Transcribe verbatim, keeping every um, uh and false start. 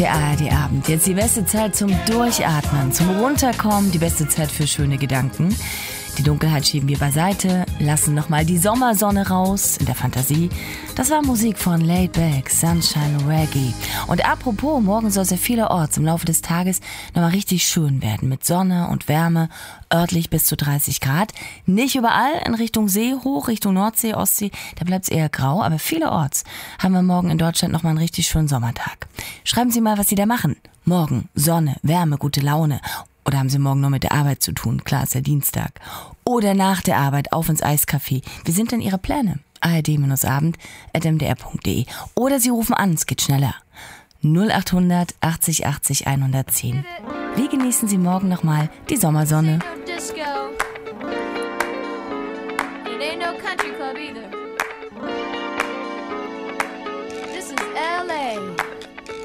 Der A R D-Abend. Jetzt die beste Zeit zum Durchatmen, zum Runterkommen, die beste Zeit für schöne Gedanken. Die Dunkelheit schieben wir beiseite, lassen nochmal die Sommersonne raus in der Fantasie. Das war Musik von Laid Back, Sunshine Reggae. Und apropos, morgen soll es ja vielerorts im Laufe des Tages nochmal richtig schön werden. Mit Sonne und Wärme, örtlich bis zu dreißig Grad. Nicht überall, in Richtung See hoch, Richtung Nordsee, Ostsee, da bleibt es eher grau. Aber vielerorts haben wir morgen in Deutschland nochmal einen richtig schönen Sommertag. Schreiben Sie mal, was Sie da machen. Morgen Sonne, Wärme, gute Laune. Oder haben Sie morgen noch mit der Arbeit zu tun? Klar, ist ja Dienstag. Oder nach der Arbeit auf ins Eiscafé. Wie sind denn Ihre Pläne? A R D-abend at m d r punkt d e. Oder Sie rufen an, es geht schneller. null acht hundert achtzig achtzig hundertzehn. Wie genießen Sie morgen nochmal die Sommersonne? This is L A